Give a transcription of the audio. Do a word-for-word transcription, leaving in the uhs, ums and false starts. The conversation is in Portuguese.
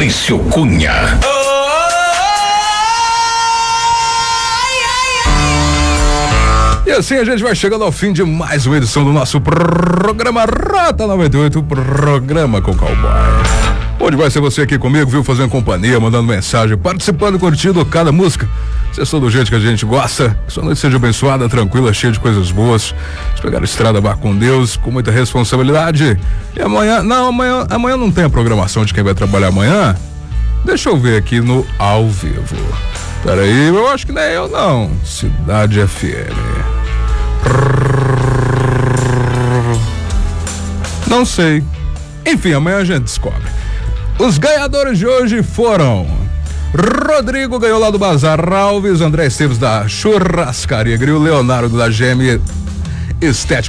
Maurício Cunha. E assim a gente vai chegando ao fim de mais uma edição do nosso programa Rota noventa e oito, programa com cowboy. Onde vai ser você aqui comigo, viu? Fazendo companhia, mandando mensagem, participando, curtindo cada música. Vocês são do jeito que a gente gosta. Que sua noite seja abençoada, tranquila, cheia de coisas boas. Se pegar a estrada, vá com Deus, com muita responsabilidade. E amanhã, não, amanhã, amanhã não tem a programação de quem vai trabalhar amanhã. Deixa eu ver aqui no ao vivo. Peraí, eu acho que não é eu não. Cidade F M. Não sei. Enfim, amanhã a gente descobre. Os ganhadores de hoje foram Rodrigo ganhou lá do Bazar Alves, André Esteves da Churrascaria Grill, Leonardo da Gêmea Estética